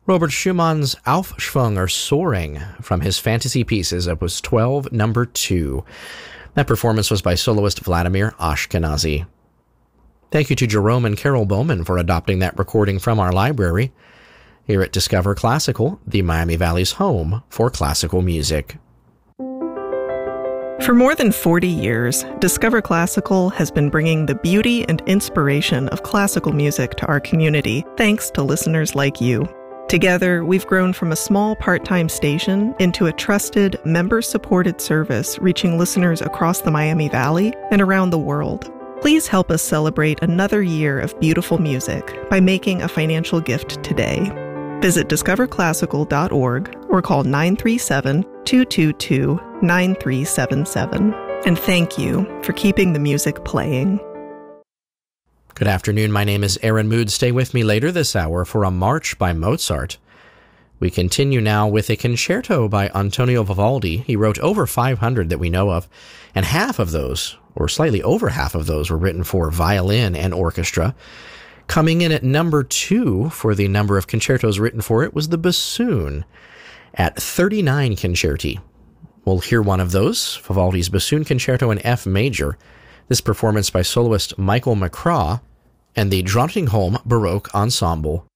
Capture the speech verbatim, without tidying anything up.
Robert Schumann's Aufschwung, or Soaring, from his Fantasy Pieces, Opus twelve, number two. That performance was by soloist Vladimir Ashkenazy. Thank you to Jerome and Carol Bowman for adopting that recording from our library. Here at Discover Classical, the Miami Valley's home for classical music. For more than forty years, Discover Classical has been bringing the beauty and inspiration of classical music to our community, thanks to listeners like you. Together, we've grown from a small part-time station into a trusted, member-supported service reaching listeners across the Miami Valley and around the world. Please help us celebrate another year of beautiful music by making a financial gift today. Visit discover classical dot org or call nine three seven, two two two, nine three seven seven. And thank you for keeping the music playing. Good afternoon. My name is Aaron Mood. Stay with me later this hour for a march by Mozart. We continue now with a concerto by Antonio Vivaldi. He wrote over five hundred that we know of, and half of those, or slightly over half of those, were written for violin and orchestra. Coming in at number two for the number of concertos written for it was the bassoon at thirty-nine concerti. We'll hear one of those, Vivaldi's Bassoon Concerto in F major. This performance by soloist Michael McCraw and the Drottningholm Baroque Ensemble.